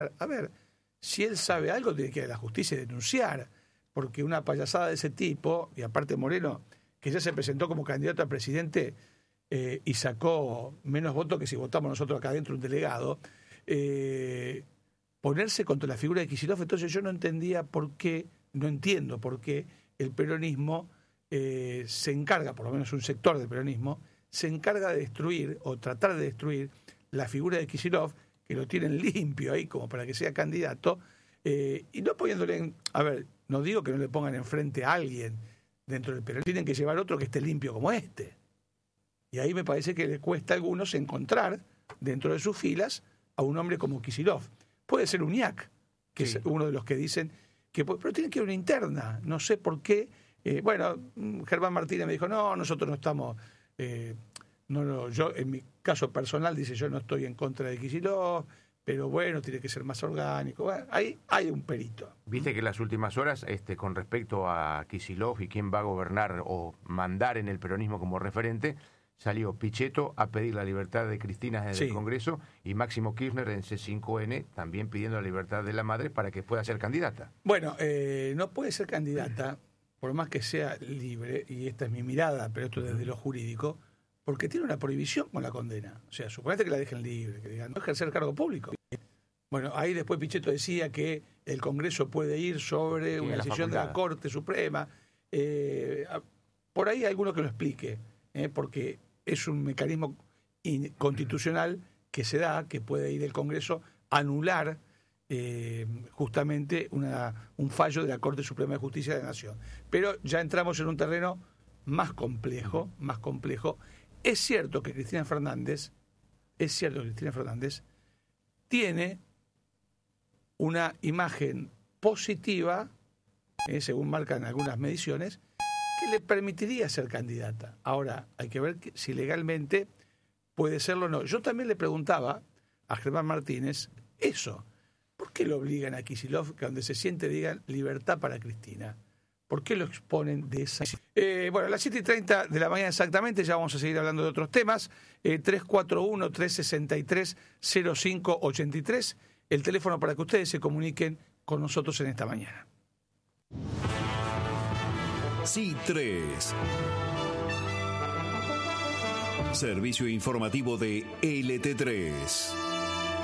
A ver, si él sabe algo, tiene que ir a la justicia y denunciar, porque una payasada de ese tipo, y aparte Moreno, que ya se presentó como candidato a presidente y sacó menos votos que si votamos nosotros acá adentro un delegado, ponerse contra la figura de Kicillof. Entonces yo no entiendo por qué el peronismo se encarga, por lo menos un sector del peronismo, se encarga de destruir o tratar de destruir la figura de Kicillof, que lo tienen limpio ahí como para que sea candidato, y no poniéndole a ver, no digo que no le pongan enfrente a alguien dentro del peronismo, tienen que llevar otro que esté limpio como este. Y ahí me parece que le cuesta a algunos encontrar dentro de sus filas a un hombre como Kicillof. Puede ser Uñac, que es uno de los que dicen que... Pero tiene que ir una interna, no sé por qué. Germán Martínez me dijo, no, nosotros no estamos... yo en mi caso personal, dice, yo no estoy en contra de Kicillof, pero bueno, tiene que ser más orgánico. Bueno, ahí hay un perito. Viste que en las últimas horas, con respecto a Kicillof y quién va a gobernar o mandar en el peronismo como referente, salió Pichetto a pedir la libertad de Cristina desde el Congreso y Máximo Kirchner en C5N también pidiendo la libertad de la madre para que pueda ser candidata. Bueno, no puede ser candidata, por más que sea libre, y esta es mi mirada, pero esto desde lo jurídico, porque tiene una prohibición con la condena. O sea, suponete que la dejen libre, que digan no ejercer cargo público. Bueno, ahí después Pichetto decía que el Congreso puede ir sobre una decisión de la Corte Suprema. Por ahí hay alguno que lo explique, porque es un mecanismo constitucional que se da, que puede ir el Congreso a anular justamente un fallo de la Corte Suprema de Justicia de la Nación. Pero ya entramos en un terreno más complejo. Es cierto que Cristina Fernández tiene una imagen positiva, según marcan algunas mediciones, que le permitiría ser candidata. Ahora, hay que ver si legalmente puede serlo o no. Yo también le preguntaba a Germán Martínez eso. ¿Por qué lo obligan a Kicillof que donde se siente digan libertad para Cristina? ¿Por qué lo exponen de esa? A las 7:30 de la mañana exactamente, ya vamos a seguir hablando de otros temas. 341-363-0583, el teléfono para que ustedes se comuniquen con nosotros en esta mañana. C3. Servicio informativo de LT3.